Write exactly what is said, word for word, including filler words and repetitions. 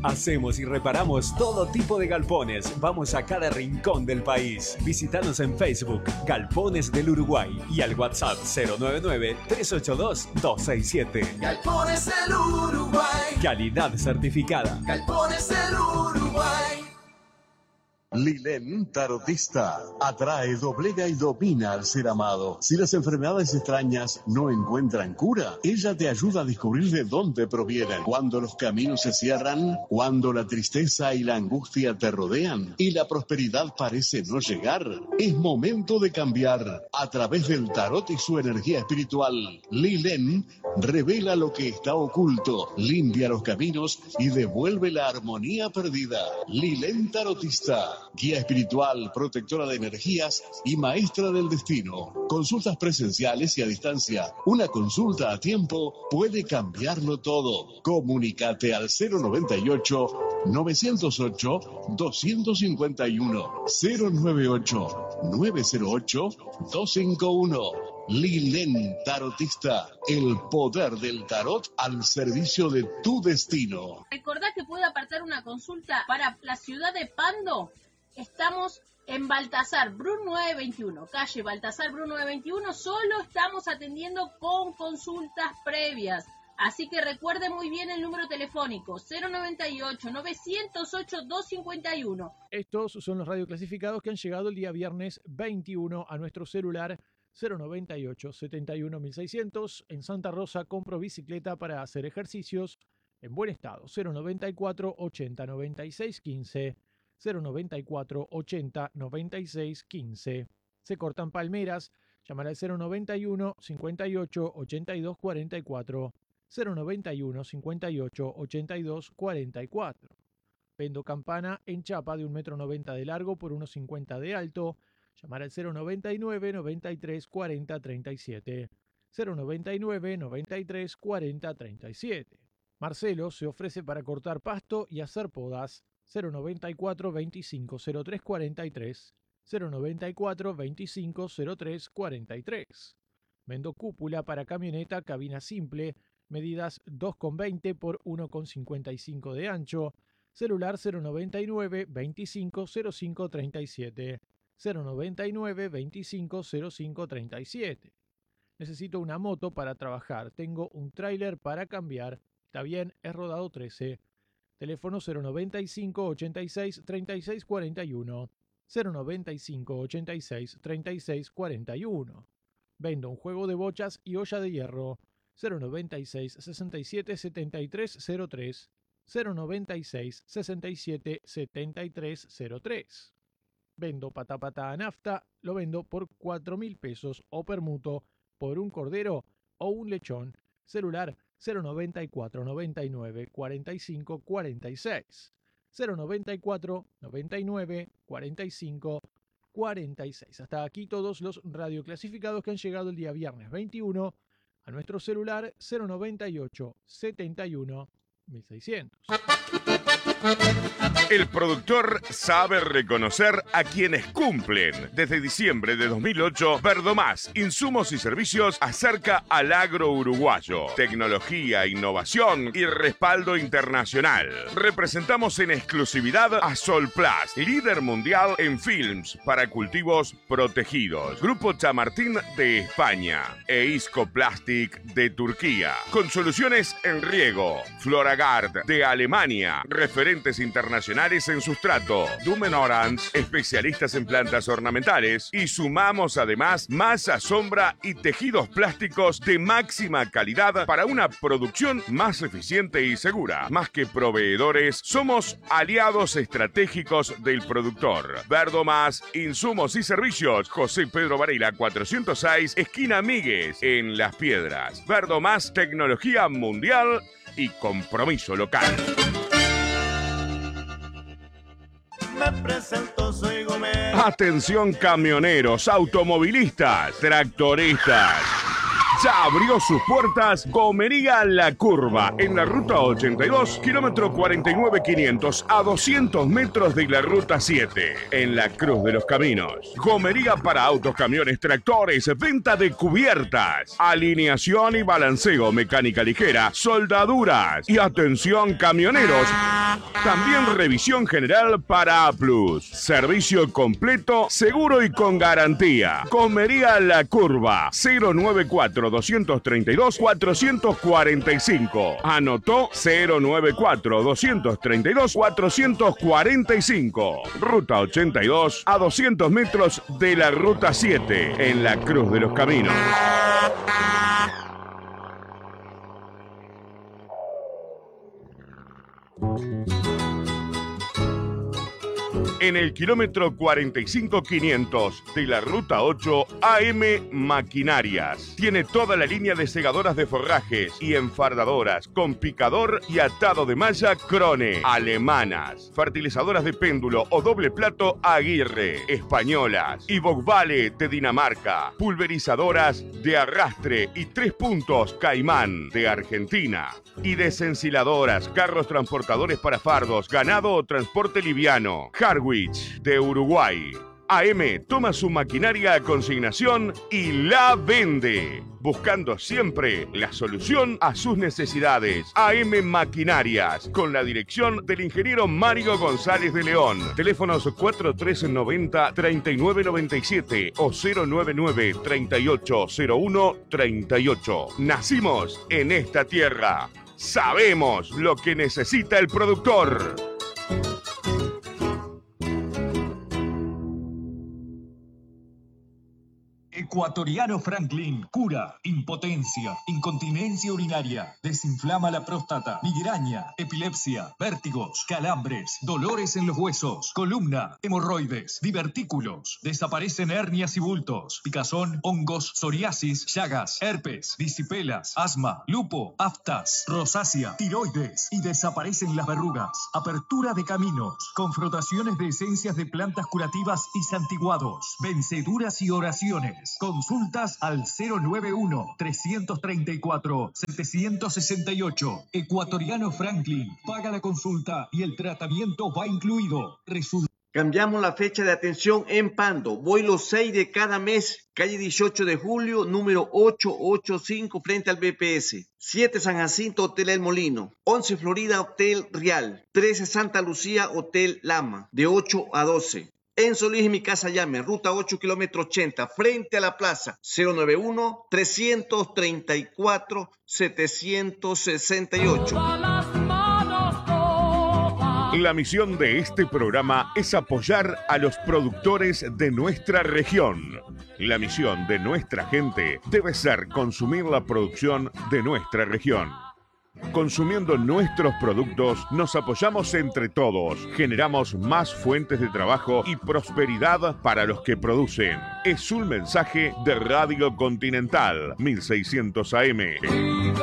Hacemos y reparamos todo tipo de galpones. Vamos a cada rincón del país. Visítanos en Facebook, Galpones del Uruguay, y al WhatsApp cero nueve nueve, tres ocho dos, dos seis siete. Galpones del Uruguay. Calidad certificada. Galpones del Uruguay. Lilén Tarotista atrae, doblega y domina al ser amado. Si las enfermedades extrañas no encuentran cura, ella te ayuda a descubrir de dónde provienen. Cuando los caminos se cierran, cuando la tristeza y la angustia te rodean y la prosperidad parece no llegar, es momento de cambiar. A través del tarot y su energía espiritual, Lilén revela lo que está oculto, limpia los caminos y devuelve la armonía perdida. Lilén Tarotista, guía espiritual, protectora de energías y maestra del destino. Consultas presenciales y a distancia. Una consulta a tiempo puede cambiarlo todo. Comunícate al cero noventa y ocho, novecientos ocho, doscientos cincuenta y uno, cero noventa y ocho, novecientos ocho, doscientos cincuenta y uno. Lilén Tarotista, el poder del tarot al servicio de tu destino. Recordá que puede apartar una consulta para la ciudad de Pando. Estamos en Baltasar Bru nueve veintiuno, calle Baltasar Bru nueve veintiuno. Solo estamos atendiendo con consultas previas. Así que recuerde muy bien el número telefónico cero noventa y ocho, novecientos ocho, doscientos cincuenta y uno. Estos son los radioclasificados que han llegado el día viernes veintiuno a nuestro celular cero noventa y ocho, setenta y uno, mil seiscientos. En Santa Rosa compro bicicleta para hacer ejercicios en buen estado. cero noventa y cuatro, ochenta, noventa y seis, quince. cero noventa y cuatro, ochenta, noventa y seis, quince. Se cortan palmeras. Llamar al cero noventa y uno, cincuenta y ocho, ochenta y dos, cuarenta y cuatro. cero noventa y uno, cincuenta y ocho, ochenta y dos, cuarenta y cuatro. Vendo campana en chapa de un metro noventa de largo por uno cincuenta de alto. Llamar al cero noventa y nueve, noventa y tres, cuarenta, treinta y siete. cero noventa y nueve, noventa y tres, cuarenta, treinta y siete. Marcelo se ofrece para cortar pasto y hacer podas. cero noventa y cuatro, veinticinco, cero tres, cuarenta y tres. cero noventa y cuatro, veinticinco, cero tres, cuarenta y tres. Vendo cúpula para camioneta, cabina simple, medidas dos con veinte por uno con cincuenta y cinco de ancho. Celular cero noventa y nueve, veinticinco, cero cinco, treinta y siete. cero noventa y nueve, veinticinco, cero cinco, treinta y siete. Necesito una moto para trabajar. Tengo un tráiler para cambiar. Está bien, es rodado trece. Teléfono cero noventa y cinco, ochenta y seis, treinta y seis, cuarenta y uno. cero noventa y cinco, ochenta y seis, treinta y seis, cuarenta y uno. Vendo un juego de bochas y olla de hierro. cero noventa y seis, sesenta y siete, setenta y tres, cero tres. cero noventa y seis, sesenta y siete, setenta y tres, cero tres. Vendo patapata a nafta, lo vendo por cuatro mil pesos o permuto por un cordero o un lechón. Celular cero noventa y cuatro, noventa y nueve, cuarenta y cinco, cuarenta y seis. cero noventa y cuatro, noventa y nueve, cuarenta y cinco, cuarenta y seis. Hasta aquí todos los radioclasificados que han llegado el día viernes veintiuno a nuestro celular cero noventa y ocho, setenta y uno, mil seiscientos. El productor sabe reconocer a quienes cumplen. Desde diciembre de dos mil ocho, Verdomás, insumos y servicios acerca al agro uruguayo. Tecnología, innovación y respaldo internacional. Representamos en exclusividad a Solplast, líder mundial en films para cultivos protegidos. Grupo Chamartín de España e Isco Plastic de Turquía. Con soluciones en riego. Floragard de Alemania. Referentes internacionales en sustrato. Dumen Orange, especialistas en plantas ornamentales. Y sumamos además masa, sombra y tejidos plásticos de máxima calidad para una producción más eficiente y segura. Más que proveedores, somos aliados estratégicos del productor. Verdomás, insumos y servicios. José Pedro Varela, cuatrocientos seis, esquina Míguez, en Las Piedras. Verdomás, tecnología mundial y compromiso local. Me presento, soy Gómez. Atención camioneros, automovilistas, tractoristas. Ya abrió sus puertas Gomería La Curva, en la ruta ochenta y dos, kilómetro cuarenta y nueve quinientos, a doscientos metros de la ruta siete, en la Cruz de los Caminos. Gomería para autos, camiones, tractores, venta de cubiertas, alineación y balanceo, mecánica ligera, soldaduras y atención camioneros. También revisión general para A plus. Servicio completo, seguro y con garantía. Comería La Curva, cero noventa y cuatro, doscientos treinta y dos, cuatrocientos cuarenta y cinco. Anotó cero noventa y cuatro, doscientos treinta y dos, cuatrocientos cuarenta y cinco. Ruta ochenta y dos, a doscientos metros de la Ruta siete, en la Cruz de los Caminos. En el kilómetro cuarenta y cinco quinientos de la Ruta ocho, A M Maquinarias. Tiene toda la línea de segadoras de forrajes y enfardadoras con picador y atado de malla Krone, alemanas. Fertilizadoras de péndulo o doble plato Aguirre, españolas. Y Bogbale de Dinamarca. Pulverizadoras de arrastre y tres puntos Caimán de Argentina. Y desensiladoras, carros transportadores para fardos, ganado o transporte liviano. Harwich de Uruguay. A M toma su maquinaria a consignación y la vende, buscando siempre la solución a sus necesidades. A M Maquinarias, con la dirección del ingeniero Mario González de León. Teléfonos cuatro tres noventa, treinta y nueve noventa y siete o cero noventa y nueve, treinta y ocho cero uno, treinta y ocho. Nacimos en esta tierra. Sabemos lo que necesita el productor. Ecuatoriano Franklin cura impotencia, incontinencia urinaria, desinflama la próstata, migraña, epilepsia, vértigos, calambres, dolores en los huesos, columna, hemorroides, divertículos, desaparecen hernias y bultos, picazón, hongos, psoriasis, llagas, herpes, disipelas, asma, lupo, aftas, rosácea, tiroides y desaparecen las verrugas. Apertura de caminos, con frotaciones de esencias de plantas curativas y santiguados, venceduras y oraciones. Consultas al cero noventa y uno, trescientos treinta y cuatro, setecientos sesenta y ocho. Ecuatoriano Franklin. Paga la consulta y el tratamiento va incluido. Resulta. Cambiamos la fecha de atención en Pando. Voy los seis de cada mes. Calle dieciocho de julio, número ochocientos ochenta y cinco, frente al B P S. siete San Jacinto, Hotel El Molino. once Florida, Hotel Real. trece Santa Lucía, Hotel Lama. De ocho a doce. En Solís y Mi Casa Llame, ruta ocho, kilómetro ochenta, frente a la plaza, cero noventa y uno, trescientos treinta y cuatro, setecientos sesenta y ocho. La misión de este programa es apoyar a los productores de nuestra región. La misión de nuestra gente debe ser consumir la producción de nuestra región. Consumiendo nuestros productos, nos apoyamos entre todos, generamos más fuentes de trabajo y prosperidad para los que producen. Es un mensaje de Radio Continental, mil seiscientos A M.